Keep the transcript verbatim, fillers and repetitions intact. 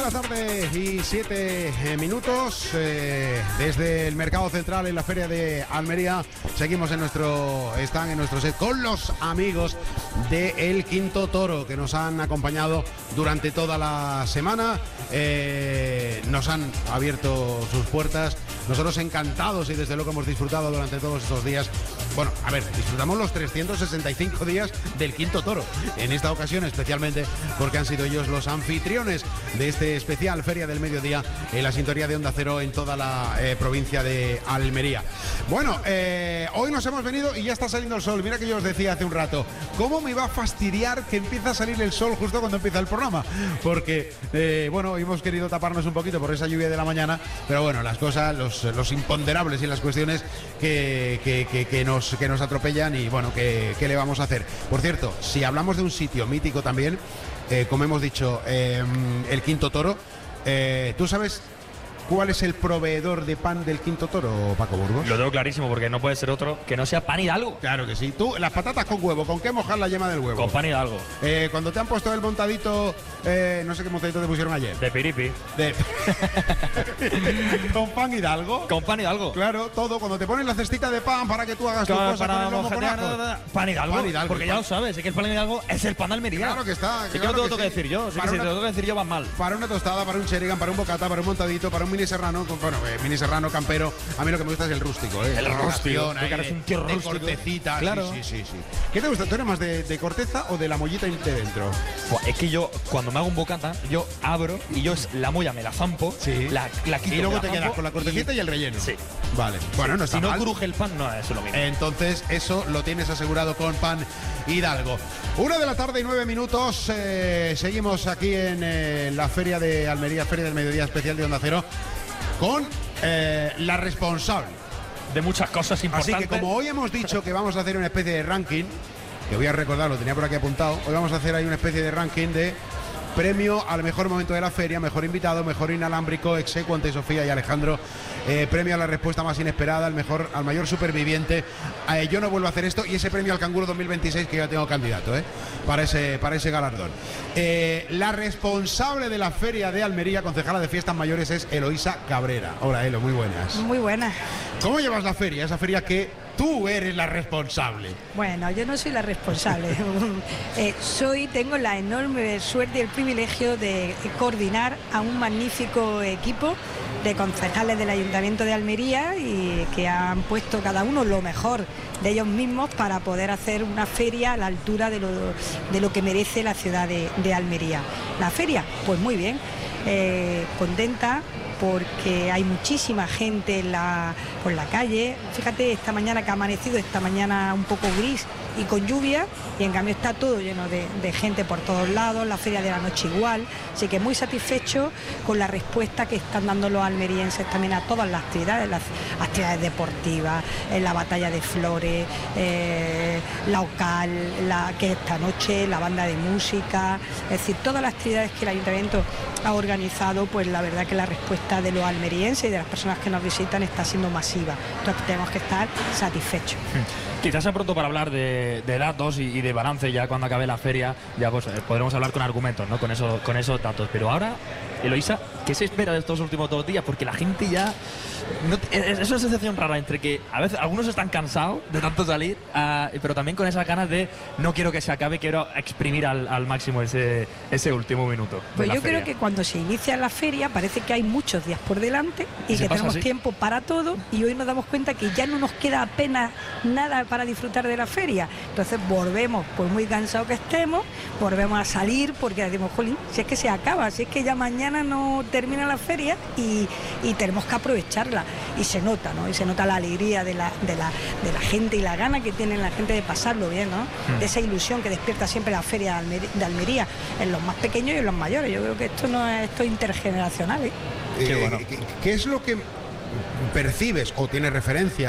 la tarde y siete eh, minutos eh, desde el Mercado Central en la Feria de Almería. Seguimos en nuestro stand, en nuestro set, con los amigos de El Quinto Toro, que nos han acompañado durante toda la semana. Eh, nos han abierto sus puertas. Nosotros encantados y desde luego hemos disfrutado durante todos estos días. Bueno, a ver, disfrutamos los trescientos sesenta y cinco días del Quinto Toro. En esta ocasión especialmente porque han sido ellos los anfitriones de este especial Feria del Mediodía en la sintonía de Onda Cero en toda la eh, provincia de Almería. Bueno, eh, hoy nos hemos venido y ya está saliendo el sol. Mira que yo os decía hace un rato, ¿cómo me iba a fastidiar que empieza a salir el sol justo cuando empieza el programa? Porque, eh, bueno, hemos querido taparnos un poquito por esa lluvia de la mañana, pero bueno, las cosas, los, los imponderables y las cuestiones que, que, que, que, nos, que nos atropellan y bueno, ¿qué, qué le vamos a hacer? Por cierto, si hablamos de un sitio mítico también, eh, como hemos dicho, eh, el Quinto Toro, eh, ¿tú sabes cuál es el proveedor de pan del Quinto Toro, Paco Burgos? Lo tengo clarísimo, porque no puede ser otro que no sea Pan Hidalgo. Claro que sí. Tú, las patatas con huevo, ¿con qué mojar la yema del huevo? Con Pan Hidalgo. Eh, cuando te han puesto el montadito, eh, no sé qué montadito te pusieron ayer. De piripi. De... ¿Con Pan Hidalgo? Con Pan Hidalgo. Claro, todo. Cuando te ponen la cestita de pan para que tú hagas claro, tus cosas con el lomo con ajo. Pan Hidalgo. Pan Hidalgo. Porque ya lo sabes, es que el Pan Hidalgo es el pan de Almería. Claro que está. Es que claro no te lo que tengo sí. que decir yo. Es que Para si una... te lo tengo que decir yo, vas mal. Para una tostada, para un Sheridan, para un bocata, para un montadito, para un mini serrano. Bueno, eh, mini serrano, campero. A mí lo que me gusta es el rústico, ¿eh? El rústico. Ahí, eres un tío de rústico. cortecita. Claro. Sí, sí, sí, sí. ¿Qué te gusta? ¿Tú eres más de, de corteza o de la mollita de dentro? Buah, es que yo, cuando me hago un bocata, yo abro y yo la molla me la zampo, Sí. la, la quito. Y luego me te la quedas zampo con la cortecita y, y el relleno. Sí. Vale. Bueno, no está Si no mal. cruje el pan, no es lo mismo. Entonces, eso lo tienes asegurado con Pan Hidalgo. Una de la tarde y nueve minutos. Eh, seguimos aquí en eh, la Feria de Almería, Feria del Mediodía Especial de Onda Cero, con eh, la responsable de muchas cosas importantes. Así que como hoy hemos dicho que vamos a hacer una especie de ranking, que voy a recordar, lo tenía por aquí apuntado, hoy vamos a hacer ahí una especie de ranking de premio al mejor momento de la feria, mejor invitado, mejor inalámbrico, exequo ante Sofía y Alejandro, eh, premio a la respuesta más inesperada, al mejor, al mayor superviviente. Eh, yo no vuelvo a hacer esto, y ese premio al Canguro dos mil veintiséis, que ya tengo candidato, eh, para ese, para ese galardón. Eh, la responsable de la Feria de Almería, concejala de Fiestas Mayores, es Eloísa Cabrera. Hola, Elo, muy buenas. Muy buenas. ¿Cómo llevas la feria? Esa feria que tú eres la responsable. Bueno, yo no soy la responsable. eh, soy, tengo la enorme suerte y el privilegio de coordinar a un magnífico equipo de concejales del Ayuntamiento de Almería y que han puesto cada uno lo mejor de ellos mismos para poder hacer una feria a la altura de lo, de lo que merece la ciudad de, de Almería. La feria, pues muy bien, eh, contenta, porque hay muchísima gente en la, por la calle. Fíjate, esta mañana que ha amanecido, esta mañana un poco gris y con lluvia, y en cambio está todo lleno de, de gente por todos lados, la Feria de la Noche igual, así que muy satisfecho con la respuesta que están dando los almerienses también a todas las actividades, las actividades deportivas, eh, la batalla de flores, eh, la OCAL, la, que esta noche, la banda de música, es decir, todas las actividades que el Ayuntamiento ha organizado, pues la verdad que la respuesta de los almerienses y de las personas que nos visitan está siendo masiva. Entonces tenemos que estar satisfechos. Quizás sea pronto para hablar de, de datos y, y de balance. Ya cuando acabe la feria ya pues eh, podremos hablar con argumentos, ¿no? Con, eso, con esos datos. Pero ahora, Eloísa, ¿qué se espera de estos últimos dos días? Porque la gente ya... No, es, es una sensación rara entre que a veces algunos están cansados de tanto salir, uh, pero también con esas ganas de no quiero que se acabe, quiero exprimir al, al máximo ese, ese último minuto. Pues yo feria. creo que cuando se inicia la feria parece que hay muchos días por delante y que tenemos así? tiempo para todo, y hoy nos damos cuenta que ya no nos queda apenas nada para disfrutar de la feria. Entonces volvemos, por muy cansados que estemos, volvemos a salir porque decimos, jolín, si es que se acaba, si es que ya mañana no termina la feria y, y tenemos que aprovecharla. Y se nota, ¿no? Y se nota la alegría de la, de la, de la gente y la gana que tiene la gente de pasarlo bien, ¿no? Mm. De esa ilusión que despierta siempre la feria de Almería, de Almería en los más pequeños y en los mayores. Yo creo que esto no es, esto es intergeneracional, ¿eh? Eh, Qué bueno. ¿qué, ¿Qué es lo que percibes o tienes referencia